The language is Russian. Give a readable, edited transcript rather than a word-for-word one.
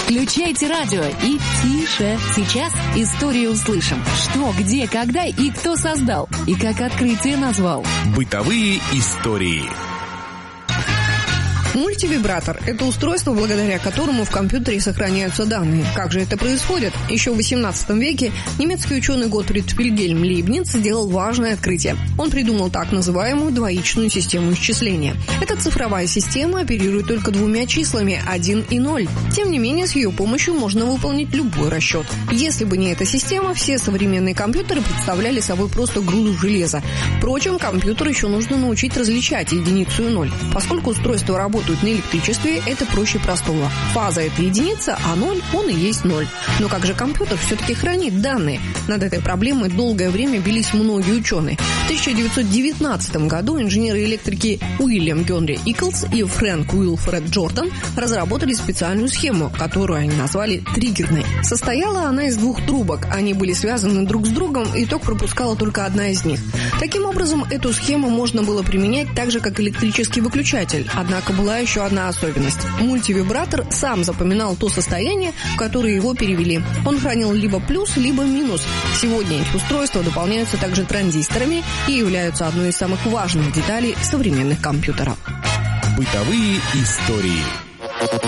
Включайте радио и тише. Сейчас историю услышим. Что, где, когда и кто создал. И как открытие назвал. Бытовые истории. Мультивибратор – это устройство, благодаря которому в компьютере сохраняются данные. Как же это происходит? Еще в XVIII веке немецкий ученый Готфрид Вильгельм Лейбниц сделал важное открытие. Он придумал так называемую двоичную систему исчисления. Эта цифровая система оперирует только двумя числами – 1 и 0. Тем не менее, с ее помощью можно выполнить любой расчет. Если бы не эта система, все современные компьютеры представляли собой просто груду железа. Впрочем, компьютер еще нужно научить различать единицу и 0. Поскольку устройство работает на электричестве, это проще простого. Фаза – это единица, а 0 – он и есть 0. Но как же компьютер все-таки хранит данные? Над этой проблемой долгое время бились многие ученые. В 1919 году инженеры-электрики Уильям Генри Иклс и Фрэнк Уилфред Джордан разработали специальную схему, которую они назвали триггерной. Состояла она из двух трубок. Они были связаны друг с другом, и ток пропускала только одна из них. Таким образом, эту схему можно было применять так же, как электрический выключатель. Однако была еще одна особенность. Мультивибратор сам запоминал то состояние, в которое его перевели. Он хранил либо плюс, либо минус. Сегодня эти устройства дополняются также транзисторами и являются одной из самых важных деталей современных компьютеров. Бытовые истории.